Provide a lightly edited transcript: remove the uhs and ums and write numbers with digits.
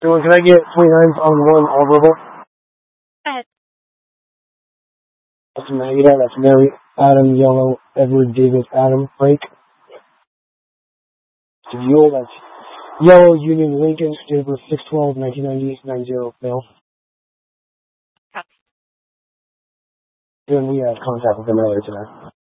Dylan, can I get 29s on one all verbal? Go ahead. That's Maida, that's Mary, Adam, Yellow, Edward, David, Adam, Frank. Yule, that's Yellow, Union, Lincoln, date of birth 6/12/1990, 90, male. Copy. And we had contact with them earlier today.